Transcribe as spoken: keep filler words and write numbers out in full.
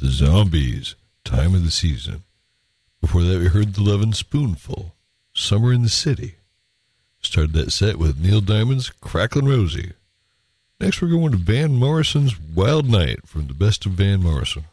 The Zombies, Time of the Season. Before that, we heard The Lovin' Spoonful, Summer in the City. Started that set with Neil Diamond's Cracklin' Rosie. Next, we're going to Van Morrison's Wild Night from the best of Van Morrison.